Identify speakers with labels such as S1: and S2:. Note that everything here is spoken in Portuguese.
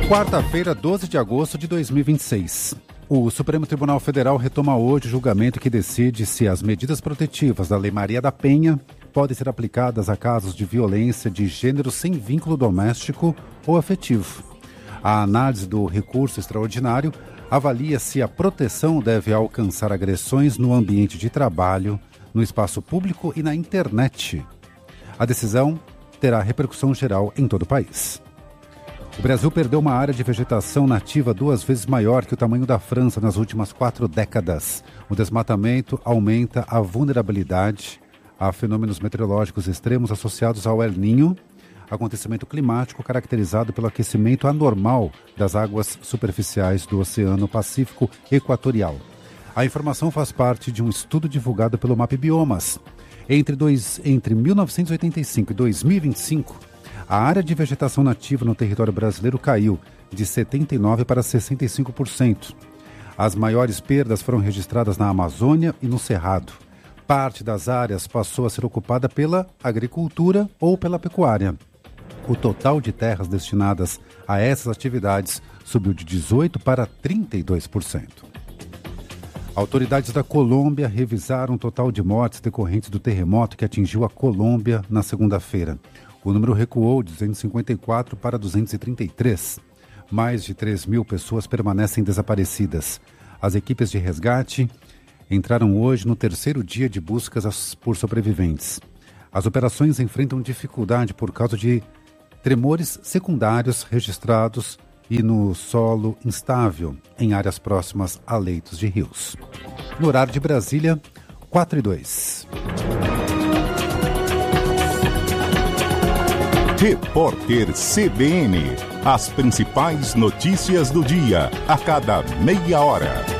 S1: Quarta-feira, 12 de agosto de 2026. O Supremo Tribunal Federal retoma hoje o julgamento que decide se as medidas protetivas da Lei Maria da Penha podem ser aplicadas a casos de violência de gênero sem vínculo doméstico ou afetivo. A análise do recurso extraordinário avalia se a proteção deve alcançar agressões no ambiente de trabalho, no espaço público e na internet. A decisão terá repercussão geral em todo o país. O Brasil perdeu uma área de vegetação nativa 2 vezes maior que o tamanho da França nas últimas 4 décadas. O desmatamento aumenta a vulnerabilidade a fenômenos meteorológicos extremos associados ao El Niño, acontecimento climático caracterizado pelo aquecimento anormal das águas superficiais do Oceano Pacífico Equatorial. A informação faz parte de um estudo divulgado pelo MAP Biomas. Entre 1985 e 2025, a área de vegetação nativa no território brasileiro caiu de 79% para 65%. As maiores perdas foram registradas na Amazônia e no Cerrado. Parte das áreas passou a ser ocupada pela agricultura ou pela pecuária. O total de terras destinadas a essas atividades subiu de 18% para 32%. Autoridades da Colômbia revisaram o total de mortes decorrentes do terremoto que atingiu a Colômbia na segunda-feira. O número recuou de 254 para 233. Mais de 3 mil pessoas permanecem desaparecidas. As equipes de resgate entraram hoje no 3º dia de buscas por sobreviventes. As operações enfrentam dificuldade por causa de tremores secundários registrados e no solo instável em áreas próximas a leitos de rios. No horário de Brasília, 4:02.
S2: Repórter CBN. As principais notícias do dia, a cada meia hora.